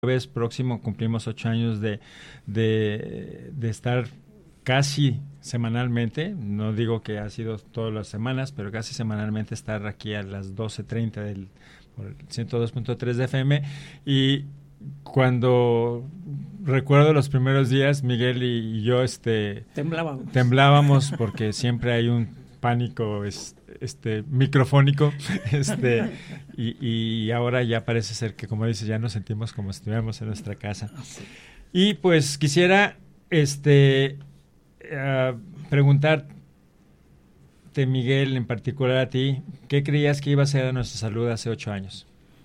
jueves próximo cumplimos 8 años de estar casi semanalmente, no digo que ha sido todas las semanas, pero casi semanalmente estar aquí a las 12:30 por el 102.3 de FM. Y cuando recuerdo los primeros días, Miguel y yo temblábamos porque siempre hay un pánico microfónico, y ahora ya parece ser que, como dices, ya nos sentimos como si estuviéramos en nuestra casa. Y pues quisiera preguntarte, Miguel, en particular a ti, ¿qué creías que iba a ser a nuestra salud hace 8 años?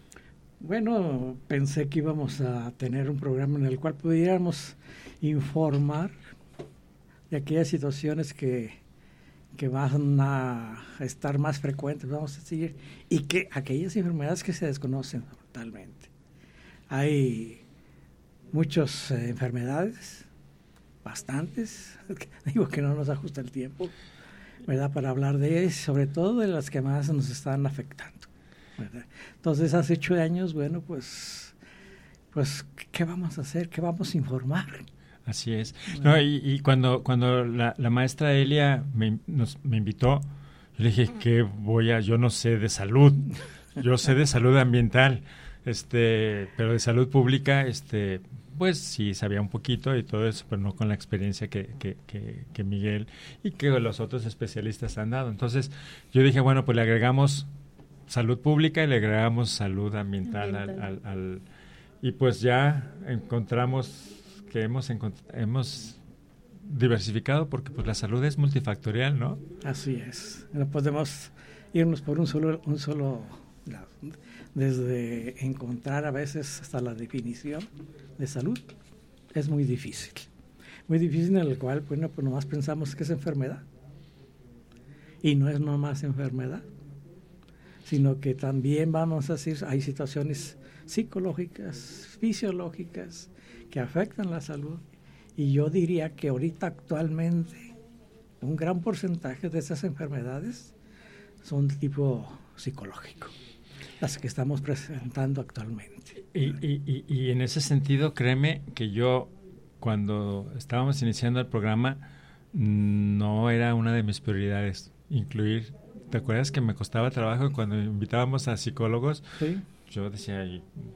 Bueno, pensé que íbamos a tener un programa en el cual pudiéramos informar de aquellas situaciones que van a estar más frecuentes, vamos a decir, y que aquellas enfermedades que se desconocen totalmente. Hay muchas enfermedades, bastantes, digo que no nos ajusta el tiempo, ¿verdad?, para hablar de ellas, sobre todo de las que más nos están afectando, ¿verdad? Entonces, hace 8 años, bueno, pues, ¿qué vamos a hacer? ¿Qué vamos a informar? Así es. No, y cuando la maestra Elia me invitó, yo le dije que yo no sé de salud, yo sé de salud ambiental, pero de salud pública, pues sí sabía un poquito y todo eso, pero no con la experiencia que Miguel y que los otros especialistas han dado. Entonces yo dije, bueno, pues le agregamos salud pública y le agregamos salud ambiental. Y pues ya encontramos que hemos diversificado, porque pues la salud es multifactorial, ¿no? Así es. No podemos irnos por un solo lado. Desde encontrar a veces hasta la definición de salud es muy difícil. Muy difícil, en el cual, bueno, pues nomás pensamos que es enfermedad. Y no es nomás enfermedad, sino que también, vamos a decir, hay situaciones psicológicas, fisiológicas, que afectan la salud, y yo diría que ahorita actualmente un gran porcentaje de esas enfermedades son de tipo psicológico, las que estamos presentando actualmente. Y en ese sentido, créeme que yo, cuando estábamos iniciando el programa, no era una de mis prioridades incluir. ¿Te acuerdas que me costaba trabajo cuando invitábamos a psicólogos? Sí. Yo decía,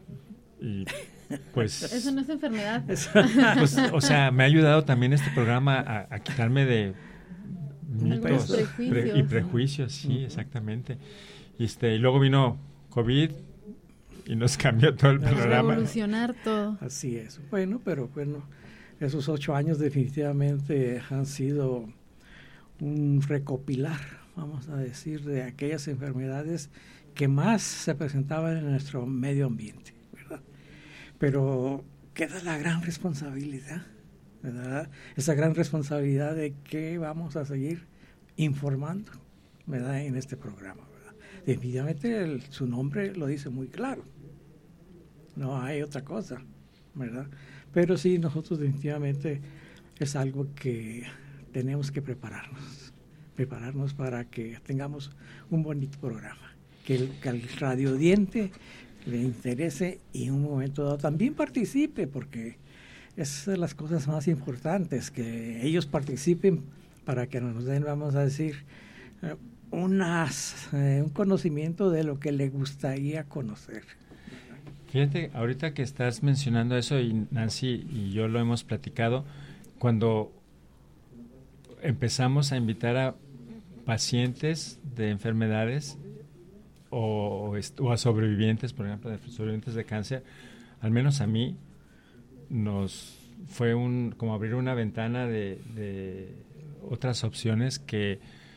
pues eso no es enfermedad. Pues, o sea, me ha ayudado también este programa a quitarme de mitos y prejuicios, sí, exactamente. Y luego vino COVID y nos cambió todo el panorama. Revolucionar todo. Así es. Bueno, esos 8 años definitivamente han sido un recopilar, vamos a decir, de aquellas enfermedades que más se presentaban en nuestro medio ambiente, ¿verdad? Pero queda la gran responsabilidad, ¿verdad? Esa gran responsabilidad de que vamos a seguir informando, ¿verdad?, en este programa, ¿verdad? Definitivamente su nombre lo dice muy claro. No hay otra cosa, ¿verdad? Pero sí, nosotros definitivamente es algo que tenemos que prepararnos para que tengamos un bonito programa, que al radiodiente le interese y en un momento dado también participe, porque es de las cosas más importantes, que ellos participen para que nos den, vamos a decir, un conocimiento de lo que les gustaría conocer. Fíjate, ahorita que estás mencionando eso, y Nancy y yo lo hemos platicado, cuando empezamos a invitar a pacientes de enfermedades o a sobrevivientes, por ejemplo, de sobrevivientes de cáncer, al menos a mí nos fue como abrir una ventana de otras opciones que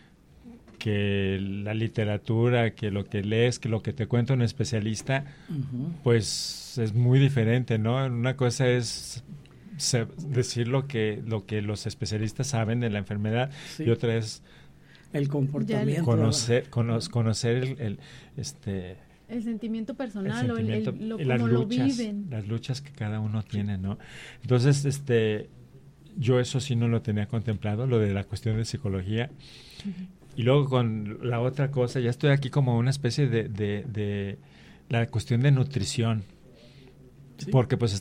la literatura, que lo que lees, que lo que te cuenta un especialista, pues es muy diferente, ¿no? Una cosa es decir lo que los especialistas saben de la enfermedad, sí, y otra es el comportamiento, conocer el sentimiento personal, o cómo lo viven, las luchas que cada uno tiene, ¿no? Entonces, yo eso sí no lo tenía contemplado, lo de la cuestión de psicología. Y luego con la otra cosa, ya estoy aquí como una especie de la cuestión de nutrición, sí, porque pues